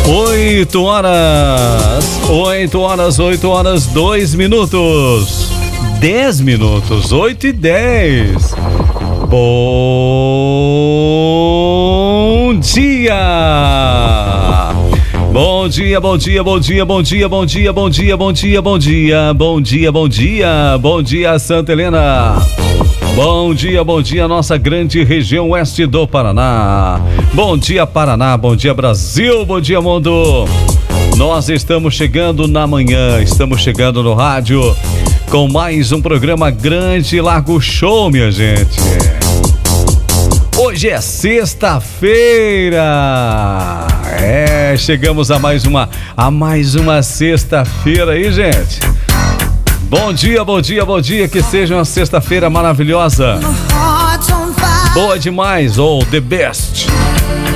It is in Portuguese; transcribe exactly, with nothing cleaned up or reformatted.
Oito horas, oito horas, oito horas, dois minutos, dez minutos, oito e dez. Bom dia! Bom dia, bom dia, bom dia, bom dia, bom dia, bom dia, bom dia, bom dia, bom dia, bom dia, bom dia, Santa Helena. Bom dia, bom dia, nossa grande região oeste do Paraná. Bom dia, Paraná, bom dia, Brasil, bom dia, mundo. Nós estamos chegando na manhã, estamos chegando no rádio com mais um programa Grande Lago Show, minha gente. Hoje é sexta-feira. É, chegamos a mais uma, a mais uma sexta-feira aí, gente. Bom dia, bom dia, bom dia, que seja uma sexta-feira maravilhosa. Boa demais, ou oh, the best.